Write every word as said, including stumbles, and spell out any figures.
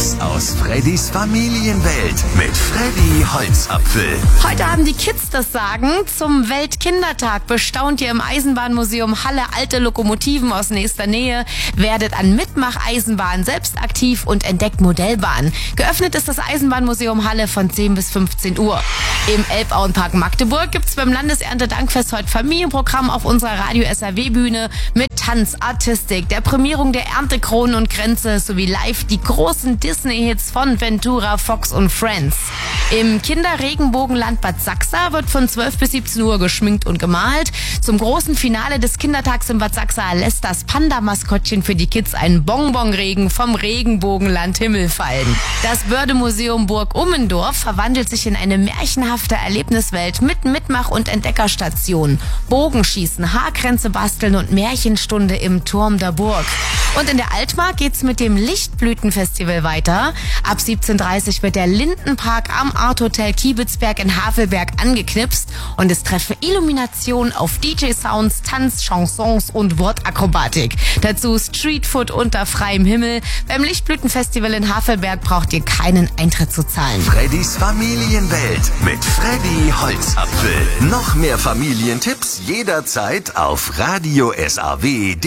Tipps aus Freddys Familienwelt mit Freddy Holzapfel. Heute haben die Kids das Sagen. Zum Weltkindertag bestaunt ihr im Eisenbahnmuseum Halle alte Lokomotiven aus nächster Nähe, werdet an Mitmach-Eisenbahn selbst aktiv und entdeckt Modellbahnen. Geöffnet ist das Eisenbahnmuseum Halle von zehn bis fünfzehn Uhr. Im Elbauenpark Magdeburg gibt's beim Landeserntedankfest heute Familienprogramm auf unserer Radio-S R W-Bühne mit Tanz, Artistik, der Prämierung der Erntekronen und Kränze sowie live die großen Disney-Hits von Ventura, Fox und Friends. Im Kinderregenbogenland Bad Sachsa wird von zwölf bis siebzehn Uhr geschminkt und gemalt. Zum großen Finale des Kindertags in Bad Sachsa lässt das Panda-Maskottchen für die Kids einen Bonbonregen vom Regenbogenland Himmel fallen. Das Bördemuseum Burg Ummendorf verwandelt sich in eine märchenhafte Erlebniswelt mit Mitmach- und Entdeckerstationen. Bogenschießen, Haarkränze basteln und Märchenstunde im Turm der Burg. Und in der Altmark geht's mit dem Lichtblütenfestival weiter. Ab siebzehn Uhr dreißig wird der Lindenpark am Art Hotel Kiebitzberg in Havelberg angeknipst und es treffen Illuminationen auf D J-Sounds, Tanz, Chansons und Wortakrobatik. Dazu Streetfood unter freiem Himmel. Beim Lichtblütenfestival in Havelberg braucht ihr keinen Eintritt zu zahlen. Freddys Familienwelt mit Freddy Holzapfel. Noch mehr Familientipps jederzeit auf Radio S R W.